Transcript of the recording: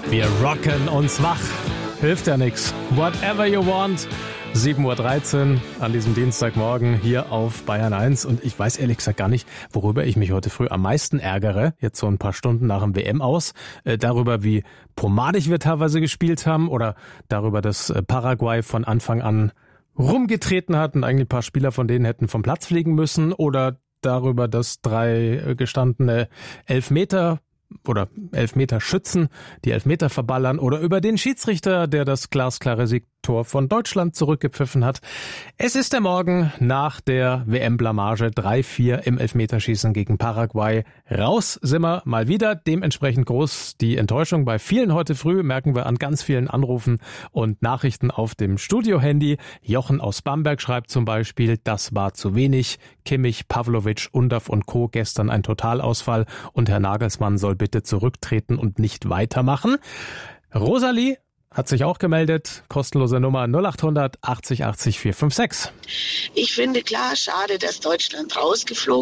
Wir rocken uns wach. Hilft ja nichts. Whatever you want. 7.13 Uhr an diesem Dienstagmorgen hier auf Bayern 1. Und ich weiß ehrlich gesagt gar nicht, worüber ich mich heute früh am meisten ärgere. Jetzt so ein paar Stunden nach dem WM-Aus. Darüber, wie pomadig wir teilweise gespielt haben. Oder darüber, dass Paraguay von Anfang an rumgetreten hat und eigentlich ein paar Spieler von denen hätten vom Platz fliegen müssen. Oder darüber, dass 3 gestandene Elfmeterschützen die Elfmeter verballern, oder über den Schiedsrichter, der das glasklare Siegtor von Deutschland zurückgepfiffen hat. Es ist der Morgen nach der WM-Blamage 3-4 im Elfmeterschießen gegen Paraguay. Raus sind wir mal wieder. Dementsprechend groß die Enttäuschung bei vielen heute früh, merken wir an ganz vielen Anrufen und Nachrichten auf dem Studio-Handy. Jochen aus Bamberg schreibt zum Beispiel, das war zu wenig. Kimmich, Pavlovic, Undav und Co. gestern ein Totalausfall und Herr Nagelsmann soll bitte zurücktreten und nicht weitermachen. Rosalie hat sich auch gemeldet. Kostenlose Nummer 0800 80 80 456. Ich finde klar, schade, dass Deutschland rausgeflogen